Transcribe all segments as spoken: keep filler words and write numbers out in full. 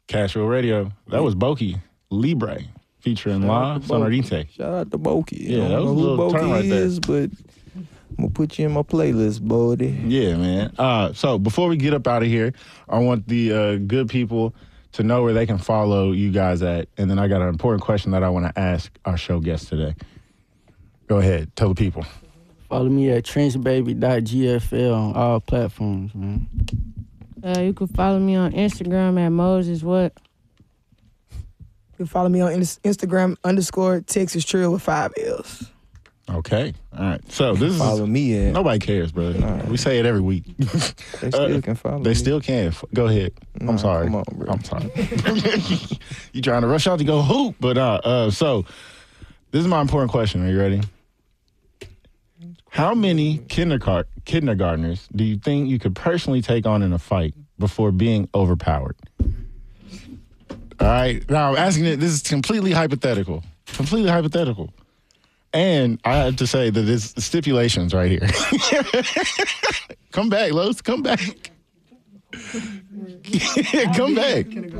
Cashville Radio. That was Boki Libre featuring La Sonorite. Shout out to Boki. Yeah, that was a little turn right there. Is, but I'm gonna put you in my playlist, buddy. Yeah, man. Uh, so before we get up out of here, I want the uh, good people to know where they can follow you guys at. And then I got an important question that I want to ask our show guest today. Go ahead. Tell the people. Follow me at trench baby dot g f l on all platforms, man. Uh, you can follow me on Instagram at Moses what? You can follow me on Instagram underscore Texas Trill with five L's. Okay. All right. So this is follow me at nobody cares, bro. Right. We say it every week. They still uh, can follow. They me. still can. Go ahead. Nah, I'm sorry. Come on, bro. I'm sorry. You trying to rush out to go hoop, but uh, uh, so this is my important question. Are you ready? How many kindergar- kindergartners do you think you could personally take on in a fight before being overpowered? All right. Now I'm asking it. This is completely hypothetical. Completely hypothetical. And I have to say that there's stipulations right here. Come back, Los. Come back. Come back. Did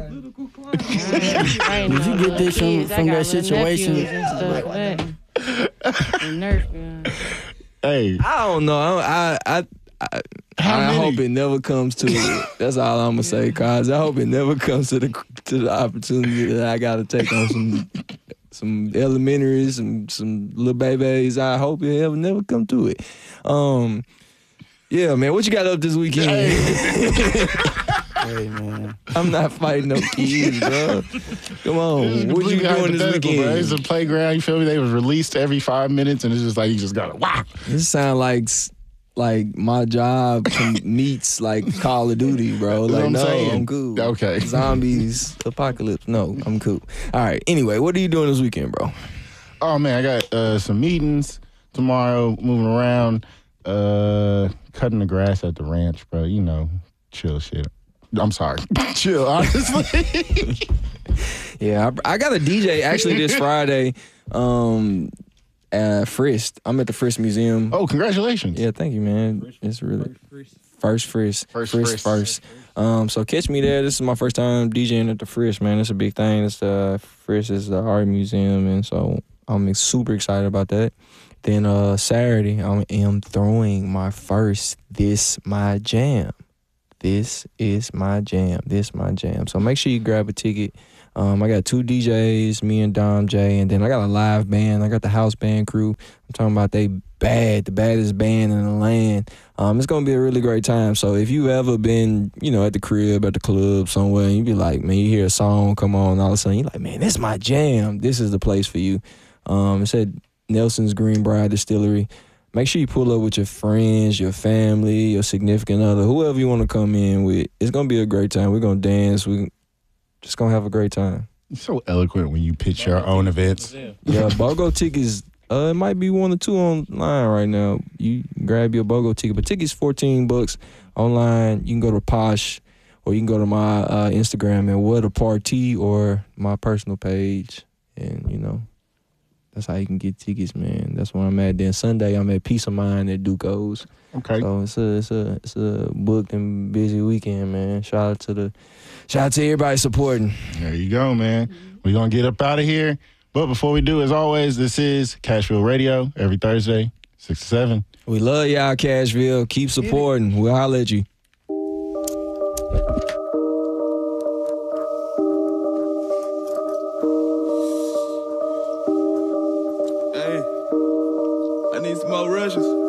you get this from, from that situation? Hey. I don't know. I I I, I hope it never comes to it. That's all I'm gonna say, cause I hope it never comes to the to the opportunity that I gotta take on some some elementaries, some some little babies. I hope it ever never come to it. Um, yeah, man. What you got up this weekend? Hey, hey man. I'm not fighting no kids, bro. Come on. What you doing this weekend? Bro. It's a playground. You feel me? They was released every five minutes, and it's just like you just gotta wow. This sound like. Like my job meets like Call of Duty, bro. Like I'm no, saying. I'm cool. Okay. Zombies, apocalypse. No, I'm cool. All right. Anyway, what are you doing this weekend, bro? Oh man, I got uh, some meetings tomorrow. Moving around, uh, cutting the grass at the ranch, bro. You know, chill shit. I'm sorry, chill. Honestly. Yeah, I, I got a D J actually this Friday. Um. Uh, Frist. I'm at the Frist Museum. Oh, congratulations. Yeah, thank you, man. It's really first Frist. First Frist Frist. first. Um, so catch me there. This is my first time DJing at the Frist, man. It's a big thing. It's the Frist is the art museum, and so I'm super excited about that. Then uh, Saturday, I am throwing my first This My Jam. This is my jam. This my jam. So make sure you grab a ticket. Um, I got two D Js, me and Dom J, and then I got a live band. I got the house band crew. I'm talking about they bad, the baddest band in the land. Um, it's gonna be a really great time. So if you've ever been, you know, at the crib, at the club, somewhere, and you be like, man, you hear a song come on, all of a sudden you're like, man, this is my jam. This is the place for you. Um, it's at Nelson's Greenbrier Distillery. Make sure you pull up with your friends, your family, your significant other, whoever you want to come in with. It's gonna be a great time. We're gonna dance. We just gonna have a great time. You're so eloquent when you pitch your own events. Yeah, BOGO tickets. Uh, it might be one or two online right now. You grab your BOGO ticket, but tickets fourteen bucks online. You can go to Posh, or you can go to my uh, Instagram and What a Party, or my personal page, and you know. That's how you can get tickets, man. That's where I'm at. Then Sunday, I'm at Peace of Mind at Duco's. Okay. So it's a it's a it's a booked and busy weekend, man. Shout out to the shout out to everybody supporting. There you go, man. We're gonna get up out of here. But before we do, as always, this is Cashville Radio every Thursday, six to seven. We love y'all, Cashville. Keep supporting. We'll holler at you. I need some more Russians.